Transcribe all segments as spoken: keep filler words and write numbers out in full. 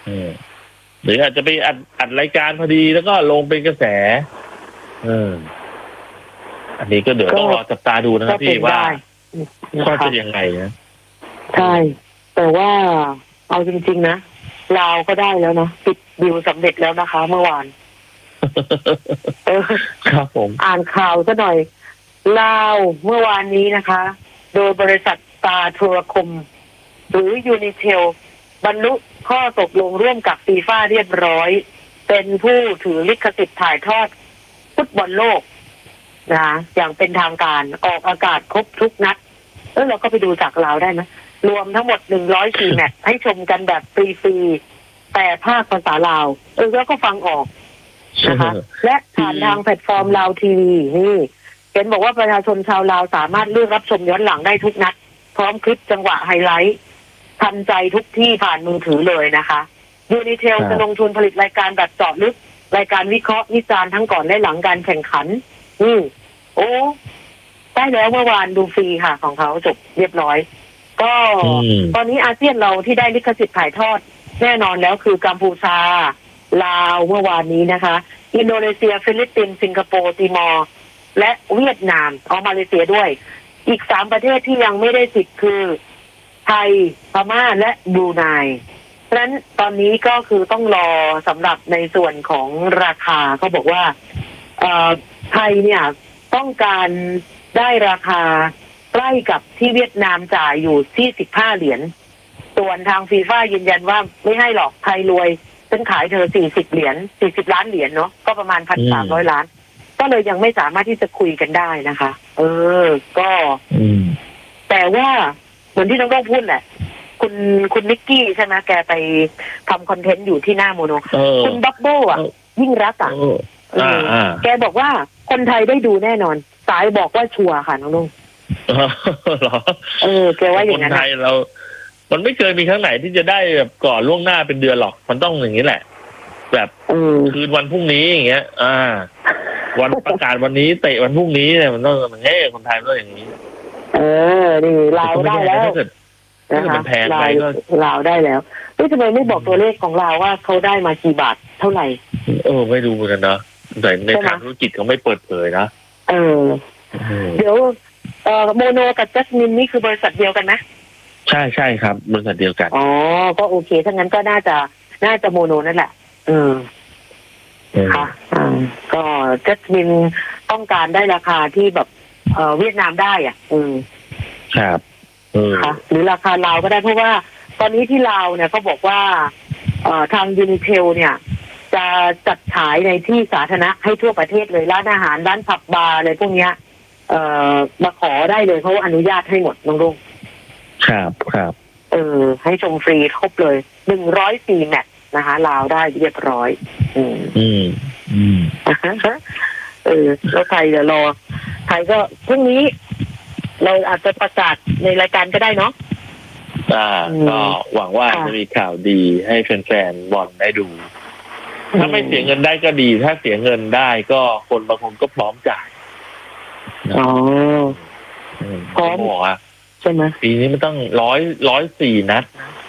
เออหรืออาจจะไปอัดอัดรายการพอดีแล้วก็ลงเป็นกระแสเอออันนี้ก็เดี๋ยวต้องรอจับตาดูนะครับพี่ว่าว่าจะยังไงนะใช่แต่ว่าเอาจริงๆนะลาวก็ได้แล้วนะปิดดิวสำเร็จแล้วนะคะเมื่อวานเออครับผมอ่านข่าวซะหน่อยลาวเมื่อวานนี้นะคะโดยบริษัทตาโทรคมหรือยูนิเทลบรรลุข้อตกลงร่วมกับฟีฟ่าเรียบร้อยเป็นผู้ถือลิขสิทธิ์ถ่ายทอดฟุตบอลโลกนะอย่างเป็นทางการออกอากาศครบทุกนัดเออเราก็ไปดูจากลาวได้นะรวมทั้งหมดหนึ่งร้อยสี่แมตช์ให้ชมกันแบบฟรีๆแต่ภาคภาษาลาวเออแล้วก็ฟังออกนะคะและผ่านทางแพลตฟอร์มลาวทีวีนี่เห็นบอกว่าประชาชนชาวลาวสามารถเลือกรับชมย้อนหลังได้ทุกนัดพร้อมคลิปจังหวะไฮไลท์ทันใจทุกที่ผ่านมือถือเลยนะคะยูนิเทลจะลงทุนผลิตรายการแบบเจาะลึกรายการวิเคราะห์วิจารณ์ทั้งก่อนและหลังการแข่งขันอืมโอ้ได้แล้วเมื่อวานดูฟรีค่ะของเขาจบเรียบร้อยก็ตอนนี้อาเซียนเราที่ได้ลิขสิทธิ์ถ่ายทอดแน่นอนแล้วคือกัมพูชาลาวเมื่อวานนี้นะคะอินโดนีเซียฟิลิปปินส์สิงคโปร์ติมอร์และเวียดนามเอามาเลเซียด้วยอีกสามประเทศที่ยังไม่ได้สิทธิ์คือไทยพม่าและบรูไนเพราะฉะนั้นตอนนี้ก็คือต้องรอสำหรับในส่วนของราคาเขาบอกว่าเอ่อไทยเนี่ยต้องการได้ราคาใกล้กับที่เวียดนามจ่ายอยู่ที่สิบห้าเหรียญส่วนทางฟีฟ่ายืนยันว่าไม่ให้หรอกไทยรวยฉันขายเธอสี่สิบเหรียญสี่สิบล้านเหรียญเนาะก็ประมาณ หนึ่งพันสามร้อย ล้านก็เลยยังไม่สามารถที่จะคุยกันได้นะคะเออก็แต่ว่าเหมือนที่น้องต้องพูดแหละคุณคุณนิกกี้ใช่ไหมแกไปทำคอนเทนต์อยู่ที่หน้าโมโนคุณบับเบิ้ลอ่ะยิ่งรักอ่ะแกบอกว่าคนไทยได้ดูแน่นอนสายบอกว่าชัวร์ค่ะน้องนุ่งเออแกว่าอย่างนั้นคนไทยเรามันไม่เคยมีครั้งไหนที่จะได้แบบก่อนล่วงหน้าเป็นเดือนหรอกมันต้องอย่างนี้แหละแบบคืนวันพรุ่งนี้อย่างเงี้ยอ่าวันประกาศวันนี้เตะวันพรุ่งนี้เนี่ยมันต้องมันเฮ้คนไทยมันต้องอย่างนี้เออนี่ลาวได้แล้วนะคะลาวลาวได้แล้วเฮ้ยทำไมไม่บอกตัวเลขของลาวว่าเขาได้มากี่บาทเท่าไหร่เออไม่รู้เหมือนกันนะแต่ในทางธุรกิจเขาไม่เปิดเผยนะเออเดี๋ยวเอ่อโมโนกับจัสมินนี่คือบริษัทเดียวกันไหมใช่ใช่ครับบริษัทเดียวกันอ๋อก็โอเคถ้างั้นก็น่าจะน่าจะโมโนนั่นแหละเออค่ะอ่าก็จัสมินต้องการได้ราคาที่แบบเอ่อเวียดนามได้อ่ะอืมครับเออค่ะหรือราคาลาวก็ได้เพราะว่าตอนนี้ที่ลาวเนี่ยเขาบอกว่าเอ่อทางยูนิเทลเนี่ยจะจัดฉายในที่สาธารณะให้ทั่วประเทศเลยร้านอาหารร้านผับบาร์อะไรพวกเนี้ยเอ่อมาขอได้เลยเขาอนุญาตให้หมดน้องลุงครับครับเออให้ชมฟรีครบเลยหนึ่งร้อยสี่แมตช์นะคะลาวได้เรียบร้อยอืมอืมอืมเออแล้วไทยเดี๋ยวรอไทยก็พรุ่งนี้เราอาจจะประกาศในรายการก็ได้เนาะอ่าก็หวังว่าจะมีข่าวดีให้แฟนๆบอลได้ดูถ้าไม่เสียเงินได้ก็ดีถ้าเสียเงินได้ก็คนบางคนก็พร้อมจ่ายอ๋อพร้อมบอกอ่ะใช่ไหมปีนี้มันต้องร้อยร้อยสี่นัด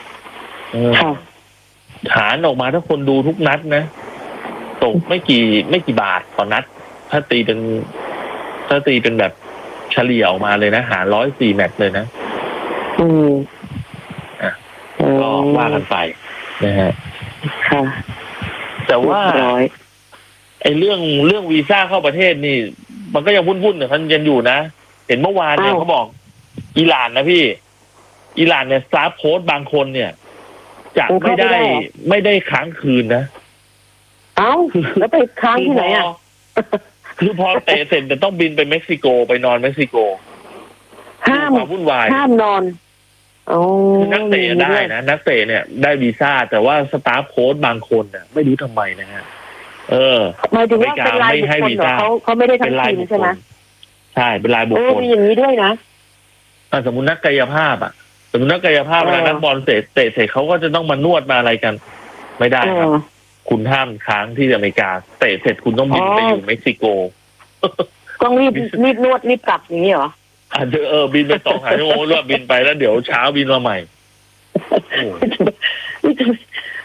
หารออกมาถ้าคนดูทุกนัดนะตกไม่กี่ไม่กี่บาทต่อนัดถ้าตีเป็นถ้าตีเป็นแบบเฉลี่ยออกมาเลยนะหารร้อยสี่แมตช์เลยนะอืมอ่ะก็ว่ากันไปนะฮะค่ะแต่ว่าไอ้เรื่องเรื่องวีซ่าเข้าประเทศนี่มันก็ยังวุ่นๆเนี่ยมันยังอยู่นะเห็นเมื่อวานเนี่ยเขาบอกอิหร่านนะพี่อิหร่านเนี่ยสตาฟโค้ชบางคนเนี่ยจะไม่ได้ไม่ได้ค้างคืนนะเอ้าแล้วไปค้างที่ไหนอ่ะคือพอเตะเสร็จจะต้องบินไปเม็กซิโกไปนอนเม็กซิโกห้ามวุ่นวายห้ามนอนคือนักเตะได้นะนักเตะเนี่ยได้วีซ่าแต่ว่าสตาฟโค้ชบางคนเนี่ยไม่รู้ทำไมนะฮะเออหมายถึงว่าเป็นรายบุคคลเหรอเขาเขาไม่ได้ทั้งทีมใช่ไหมใช่เป็นรายบุคคลมีอย่างนี้ด้วยนะสมมุตินักกายภาพอ่ะสมมุตินักกายภาพเวลานักบอลเตะเตะเสร็จเขาก็จะต้องมานวดมาอะไรกันไม่ได้ครับคุณห้ามค้างที่อเมริกาเตะเสร็จคุณต้องบินไปอยู่เม็กซิโกต้องรีบรีบนวดรีบกลับนี้เหรออาจจะเออบินไปสองชั่วโมงแล้วบินไปแล้วเดี๋ยวเช้าบินมาใหม่